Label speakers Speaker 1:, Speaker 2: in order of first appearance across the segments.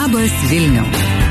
Speaker 1: Labas Vilniau.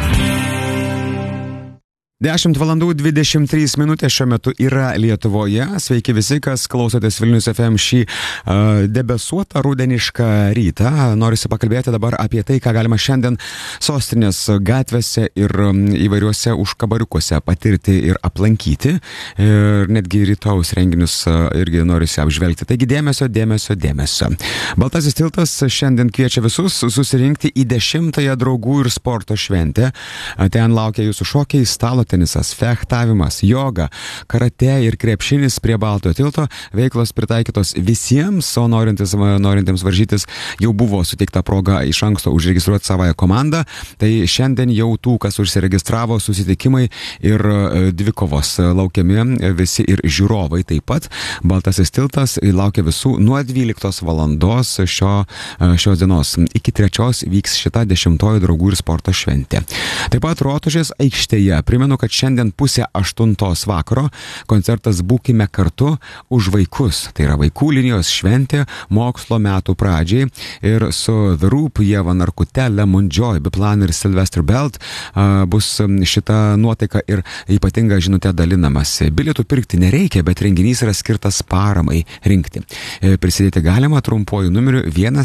Speaker 2: 10 valandų 23 minutės šiuo metu yra Lietuvoje. Sveiki visi, kas klausotės Vilnius FM šį debesuotą rudenišką rytą. Norisi pakalbėti dabar apie tai, ką galima šiandien sostinės gatvėse ir įvairiuose užkabariukuose patirti ir aplankyti. Ir netgi rytojaus renginius irgi norisi apžvelgti. Taigi dėmesio. Baltasis tiltas šiandien kviečia visus susirinkti į 10-ąją draugų ir sporto šventę. Ten laukia jūsų šokiai, stalo tenisas, fechtavimas, joga, karate ir krepšinis prie Baltojo tilto. Veiklos pritaikytos visiems, o norintiems varžytis jau buvo suteikta proga iš anksto užregistruoti savąją komandą. Tai šiandien jau tų, kas užsiregistravo, susitikimai ir dvikovos laukiami visi ir žiūrovai taip pat. Baltasis tiltas laukia visų nuo 12 valandos šios dienos. Iki 3 vyks šita 10-oji draugų ir sporto šventė. Taip pat Rotušės aikštėje. Primenu, kad šiandien 7:30 vakaro koncertas Būkime kartu už vaikus. Tai yra vaikų linijos šventė mokslo metų pradžiai. Ir su The Roop, Ieva Narkute, Lemon Joy, Biplan ir Sylvester Belt bus šita nuotaika ir ypatinga žinutė dalinamasi. Bilietų pirkti nereikia, bet renginys yra skirtas paramai rinkti. Prisidėti galima trumpuoju numeriu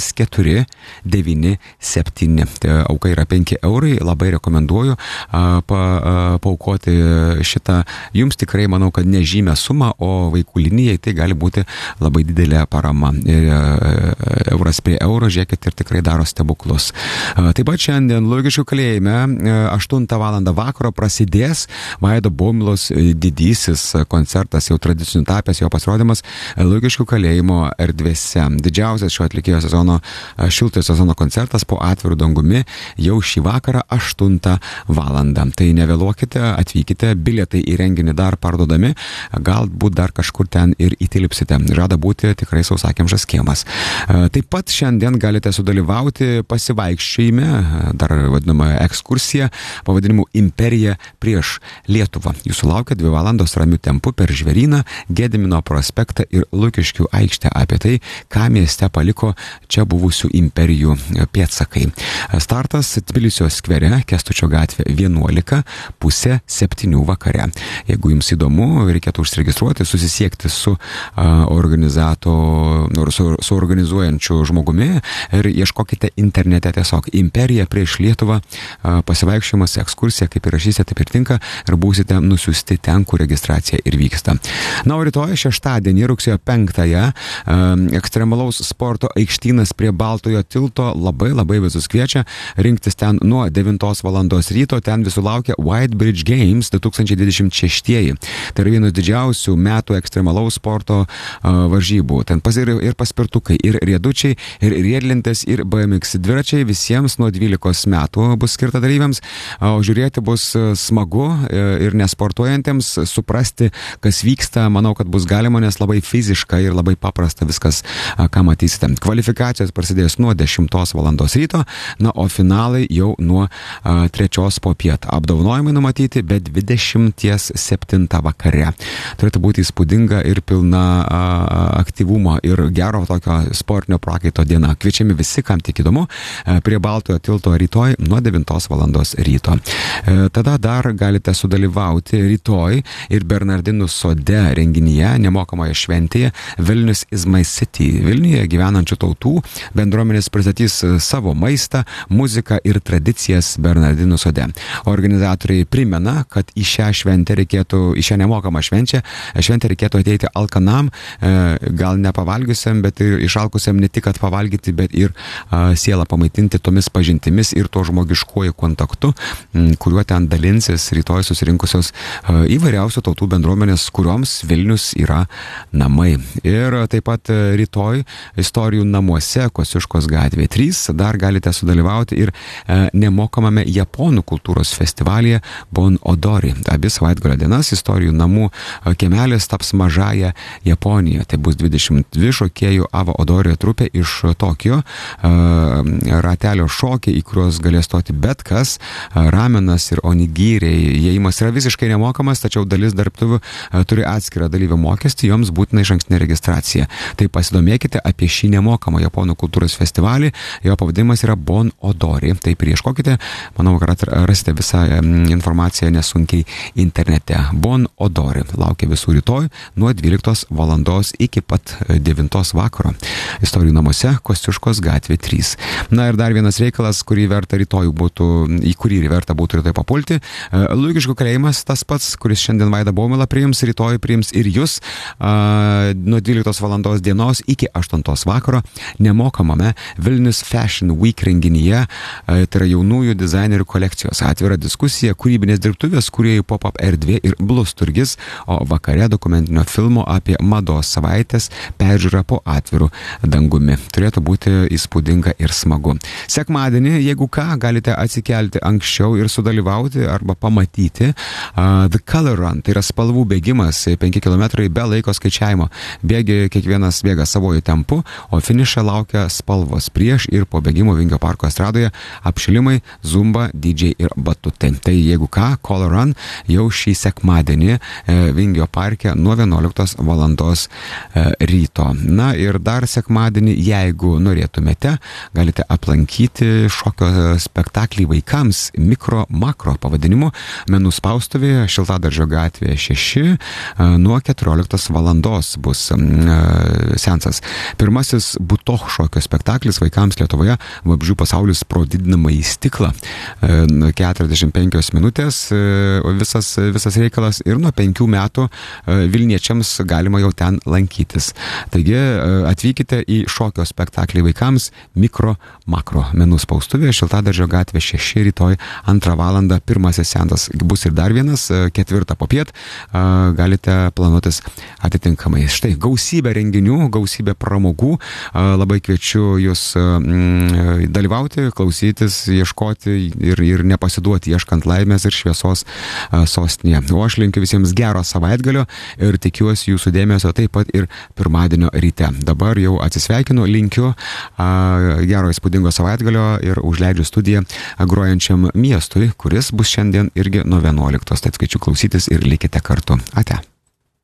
Speaker 2: 1497. Auka yra 5 eurai. Labai rekomenduoju paaukoti šitą jums tikrai, manau, kad nežymę sumą, o vaikų linijai tai gali būti labai didelė parama. Euras prie euro, žiūrėkit, ir tikrai daro stebuklus. Taip pat šiandien Lukiškių kalėjime 8 valandą vakaro prasidės Vaido Baumilos didysis koncertas, jau tradiciniu tapęs jo pasirodymas Lukiškių kalėjimo erdvėse. Didžiausias šio atlikėjo šiltojo sezono koncertas po atvirų dangumi jau šį vakarą 8 valandą. Tai nevėluokite, atvykite, bilietai į renginį dar parduodami, galbūt dar kažkur ten ir įtilipsite. Žada būti tikrai sausakimšas kiemas. Taip pat šiandien galite sudalyvauti pasivaikščiojime, dar vadinama ekskursija, pavadinimu Imperija prieš Lietuvą. Jūsų laukia 2 valandos ramių tempų per Žvėryną, Gedimino prospektą ir Lukiškių aikštę apie tai, ką mieste paliko čia buvusių imperijų pėdsakai. Startas Tbilisio skvere, Kęstučio gatvė 11, pusė 7 vakare. Jeigu jums įdomu, reikėtų užsiregistruoti, susisiekti su organizuojančiu žmogumi ir ieškokite internete tiesiog Imperija prieš Lietuvą, pasivaikščiojimas, ekskursija, kaip įrašysite, taip ir tinka, ir būsite nusiųsti ten, kur registracija ir vyksta. Na, o rytoj šeštadienį, rugsėjo 5-ąją, ekstremalaus sporto aikštynas prie Baltojo tilto labai visus kviečia rinktis ten nuo 9 valandos ryto. Ten visų laukia White Bridge Games 2026. Tai yra vienas didžiausių metų ekstremalaus sporto varžybų. Ten ir paspirtukai, ir riedučiai, ir riedlentės, ir BMX dviračiai. Visiems nuo 12 metų bus skirta dalyviams. O žiūrėti bus smagu ir nesportuojantiems suprasti, kas vyksta. Manau, kad bus galima, nes labai fiziška ir labai paprasta viskas, ką matysite. Kvalifikacijos prasidės nuo 10 valandos ryto, na, o finalai jau nuo 3 popiet. Apdovanojimai numatyti, bet 27 vakare. Turėtų būti įspūdinga ir pilna aktyvumo ir gero tokio sportinio prakaito diena. Kviečiami visi, kam tik įdomu, prie Baltojo tilto rytoj nuo 9 valandos ryto. Tada dar galite sudalyvauti rytoj ir Bernardinų sode renginyje, nemokamoje šventėje Vilnius is my city. Vilniuje gyvenančių tautų bendruomenės pristatys savo maistą, muziką ir tradicijas Bernardinų sode. Organizatoriai primena, kad į šią nemokamą šventę reikėtų ateiti alkanam, gal nepavalgiusiam, bet ir išalkusiam ne tik, kad pavalgyti, bet ir sielą pamaitinti tomis pažintimis ir to žmogiškuoju kontaktu, kuriuo ten dalinsis rytoj susirinkusios įvairiausių tautų bendruomenės, kurioms Vilnius yra namai. Ir taip pat rytoj istorijų namuose Kosciuškos gatvė 3 dar galite sudalyvauti ir nemokamame japonų kultūros festivalyje Bon Bon Odori. Abi savaitgalio dienas istorijų namų kiemelis taps mažąją Japoniją. Tai bus 22 šokėjų Ava Odori trupė iš Tokijo. Ratelio šokiai, į kuriuos galės stoti bet kas, ramenas ir onigiriai. Įėjimas yra visiškai nemokamas, tačiau dalis darbtuvių turi atskirą dalyvių mokestį, joms būtina išankstinė registracija. Tai pasidomėkite apie šį nemokamą Japonų kultūros festivalį. Jo pavadinimas yra Bon Odori. Tai prieškokite, manau, kad rasite visą informaciją nesunkiai internete. Bon Odori laukia visų rytoj nuo 12 valandos iki pat 9 vakaro. Istorijų namuose, Kosciuškos gatvė 3. Na ir dar vienas reikalas, į kurį verta būtų rytoj papulti. Lukiškių kalėjimas, tas pats, kuris šiandien Vaidą Baumilą priims, rytoj priims ir jūs nuo 12 valandos dienos iki 8 vakaro nemokamame Vilnius Fashion Week renginyje, tai yra jaunųjų dizainerių kolekcijos, atvira diskusija, kūrybinės dirbtuvės, kūrėjų pop-up erdvė ir blues turgis, o vakare dokumentinio filmo apie mados savaitės peržiūra po atviru dangumi. Turėtų būti įspūdinga ir smagu. Sekmadienį, jeigu ką, galite atsikelti anksčiau ir sudalyvauti arba pamatyti The Color Run, tai yra spalvų bėgimas, 5 km be laiko skaičiavimo. Kiekvienas bėga savojų tempu, o finiše laukia spalvos prieš ir po bėgimo Vingio parko estradoje, apšilimai, zumba, DJ ir batutai. Tai jeigu ką, Color Run jau šį sekmadienį Vingio parke nuo 11 valandos ryto. Na ir dar sekmadienį, jeigu norėtumėte, galite aplankyti šokio spektaklį vaikams Mikro Makro pavadinimu Menų spaustuvėje, Šiltadaržio gatvėje 6 nuo 14 valandos bus seansas. Pirmasis Butoh šokio spektaklis vaikams Lietuvoje Vabzdžių pasaulis pro didinamąjį stiklą. 45 minutės visas reikalas ir nuo 5 metų Vilniečiams galima jau ten lankytis. Taigi atvykite į šokio spektaklį vaikams Mikro Makro Menų spaustuvėje, Šiltadaržio gatvė 6 rytoj 2 valandą. Pirmasis seansas bus ir dar vienas 4 popiet. Galite planuotis atitinkamai. Štai gausybė renginių, gausybė pramogų. Labai kviečiu jūs dalyvauti, klausytis, ieškoti ir nepasiduoti ieškant laimės ir šviesos sostinėje. O aš linkiu visiems gero savaitgalio ir tikiuosi jūsų dėmesio taip pat ir pirmadienio ryte. Dabar jau atsisveikinu, linkiu gero įspūdingo savaitgalio ir užleidžiu studiją grojančiam miestui, kuris bus šiandien irgi nuo 11. Tad kviečiu klausytis ir likite kartu. Ate.